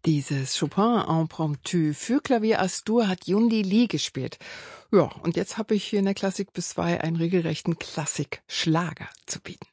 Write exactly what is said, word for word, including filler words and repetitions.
Dieses Chopin Impromptu für Klavier As-Dur hat Yundi Lee gespielt. Ja, und jetzt habe ich hier in der Klassik bis zwei einen regelrechten Klassik-Schlager zu bieten.